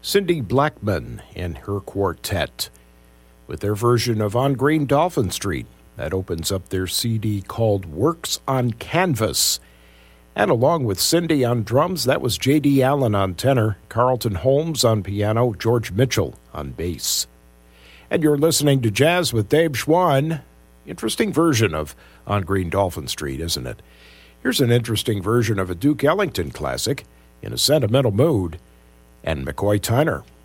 Cindy Blackman and her quartet with their version of On Green Dolphin Street. That opens up their CD called Works on Canvas. And along with Cindy on drums, that was J.D. Allen on tenor, Carlton Holmes on piano, George Mitchell on bass. And you're listening to Jazz with Dave Schwann. Interesting version of On Green Dolphin Street, isn't it? Here's an interesting version of a Duke Ellington classic, In a Sentimental Mood, and McCoy Tyner.